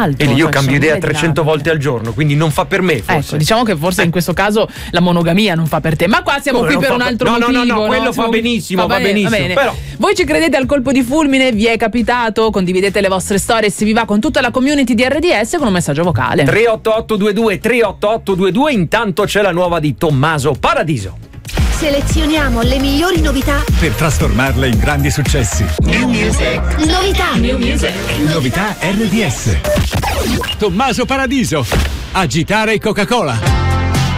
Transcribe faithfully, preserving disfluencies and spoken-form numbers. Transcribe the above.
alto. E lì io cioè, cambio sono idea mille trecento dinamiche. volte al giorno, quindi non fa per me forse. Ecco, diciamo che forse in questo caso la monogamia non fa per te, ma qua siamo Come qui non per fa un per- altro no, no, motivo. no, no, quello fa Siamo- benissimo, va bene, benissimo, bene. però- Voi ci credete al colpo di fulmine? Vi è capitato? Condividete le vostre storie, se vi va, con tutta la community di R D S con un messaggio vocale. tre otto otto due due tre otto otto due due. Intanto c'è la nuova di Tommaso Paradiso. Selezioniamo le migliori novità. Per trasformarle in grandi successi. New music. Novità. New music. Novità R D S. Tommaso Paradiso. Agitare Coca-Cola.